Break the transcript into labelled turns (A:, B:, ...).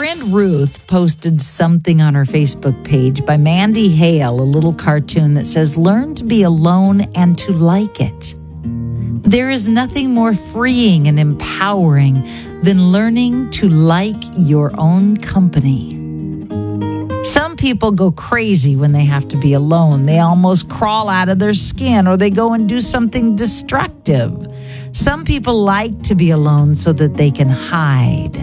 A: friend Ruth posted something on her Facebook page by Mandy Hale, a little cartoon that says, "Learn to be alone and to like it." There is nothing more freeing and empowering than learning to like your own company. Some people go crazy when they have to be alone. They almost crawl out of their skin, or they go and do something destructive. Some people like to be alone so that they can hide.